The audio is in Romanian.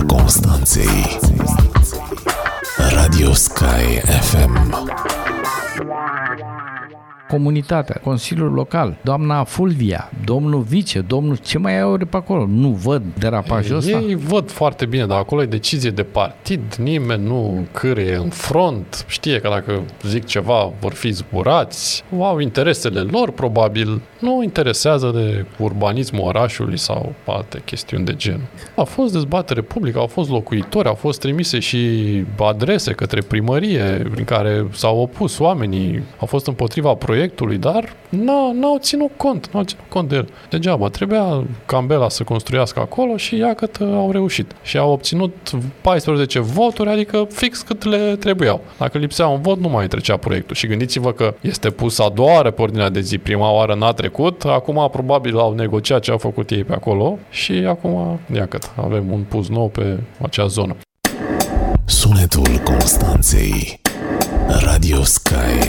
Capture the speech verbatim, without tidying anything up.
Constanței. Radio Sky F M. Comunitatea, Consiliul Local, doamna Fulvia, domnul Vice, domnul... Ce mai au de pe acolo? Nu văd derapajul ăsta? Ei văd foarte bine, dar acolo e decizie de partid, nimeni nu cârie în front, știe că dacă zic ceva vor fi zburați, au interesele lor, probabil, nu interesează de urbanismul orașului sau alte chestiuni de gen. A fost dezbatere publică, au fost locuitori, au fost trimise și adrese către primărie prin care s-au opus oamenii, au fost împotriva proiectului, proiectului, dar n-au, n-au ținut cont, n-au ținut cont de el. Degeaba, trebuia Cambela să construiască acolo și iată au reușit. Și au obținut paisprezece voturi, adică fix cât le trebuiau. Dacă lipsea un vot, nu mai trecea proiectul. Și gândiți-vă că este pus a doua oară pe ordinea de zi. Prima oară n-a trecut, acum probabil au negociat ce au făcut ei pe acolo și acum, iată, avem un pus nou pe acea zonă. Sunetul Constanței. Radio Sky